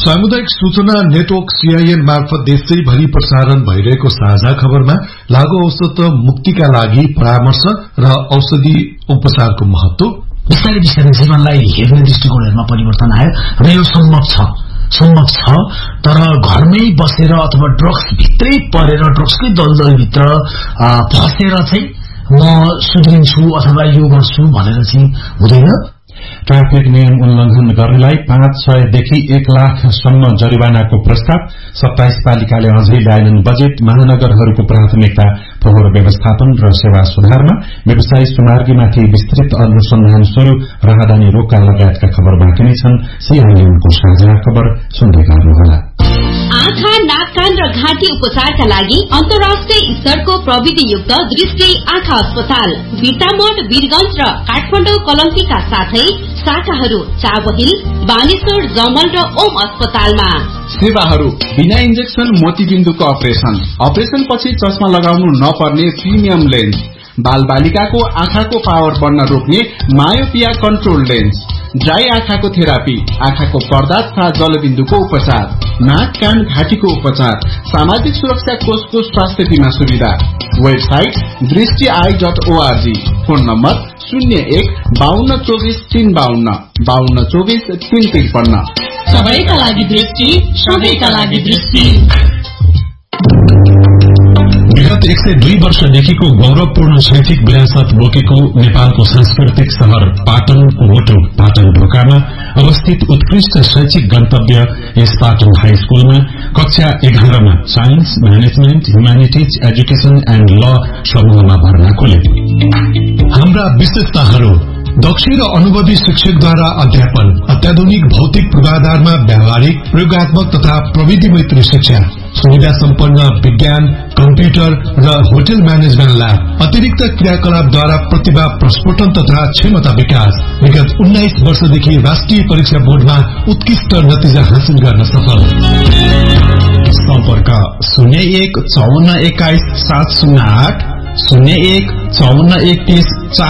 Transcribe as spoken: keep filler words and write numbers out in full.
सामुदायिक सूचना network CIN मार्फत देशैभरि प्रसारण भइरहेको साझा खबरमा लागू औषध मुक्तिका लागि परामर्श र औषधि उपचारको महत्व, बिस्तारै बिस्तारै जीवनलाई हेर्ने दृष्टिकोणहरूमा परिवर्तन आयो र यो सम्भव छ सम्भव छ तर घरमै बसेर अथवा ड्रग्स भित्रै परेर ड्रग्सकै दलदलभित्र फसेर चाहिँ म सुध्रिन्छु अथवा यो गर्छु भनेर चाहिँ हुँदैन। ट्राफिक नियम उल्लंघन गर्नेलाई पाँच सयदेखि एक लाखसम्म जरिवानाको प्रस्ताव, सत्ताइस पालिकाले अझै ल्याएनन् बजेट। महानगरहरूको प्राथमिकता फोहोर व्यवस्थापन र सेवा सुधारमा, व्यवसायी सुमार्गीमाथि विस्तृत अनुसन्धान शुरू, राहदानी रोका लगायतका खबर बाँकी नै छन्। सीआईएनको साझा खबर सुन्दै गर्नुहोला। आँखा, नाक, कान र घाँटी उपचारका लागि अन्तर्राष्ट्रिय स्तरको प्रविधियुक्त दृष्टि आँखा अस्पताल बिर्तामोड, वीरगंज र काठमाडौँ कलम्कीका साथै शाखाहरू चाबहिल, बानेश्वर, जमल र ओम अस्पतालमा। सेवाहरू बिना इन्जेक्सन मोतीबिन्दुको अपरेशन, अपरेशन पछि चस्मा लगाउनु नपर्ने प्रिमियम लेन्स, बाल बालिकाको आँखाको पावर बढ्न रोक्ने मायोपिया कन्ट्रोल लेन्स, ड्राई आँखाको थेरापी, आँखाको पर्दा तथा जलबिन्दुको उपचार, नाक, कान, घाँटीको उपचार, सामाजिक सुरक्षा कोषको स्वास्थ्य बीमा सुविधा। वेबसाइट दृष्टि I dot ORG. Phone number शून्य एक बाहन्न चौबिस तीन बाहन्न बाहन्न चौबिस तीन त्रिपन्न। सबैका लागि दृष्टि, सबैका लागि दृष्टि। विगत एक सय दुई वर्षदेखिको गौरवपूर्ण शैक्षिक विरासत बोकेको नेपालको सांस्कृतिक शहर पाटन वोटो पाटन ढोकामा अवस्थित उत्कृष्ट शैक्षिक गन्तव्य यस पाटन हाई स्कूलमा कक्षा एघारमा science, management, humanities, education and ल समूहमा भर्ना खोले। हाम्रा विशेषताहरू: दक्ष र अनुभवी शिक्षकद्वारा अध्यापन, अत्याधुनिक भौतिक पूर्वाधारमा व्यावहारिक, प्रयोगात्मक तथा प्रविधि मैत्री शिक्षा, सुविधा सम्पन्न विज्ञान, कम्प्युटर र होटल म्यानेजमेन्ट ल्याब, अतिरिक्त क्रियाकलापद्वारा प्रतिभा प्रस्फुटन तथा क्षमता विकास। विगत उन्नाइस वर्षदेखि राष्ट्रिय परीक्षा बोर्डमा उत्कृष्ट नतिजा हासिल गर्न सफल। सम्पर्क शून्य एक चौवन्न एक्काइस सात शून्य आठ, शून्य एक चौवन्न एकतीस चार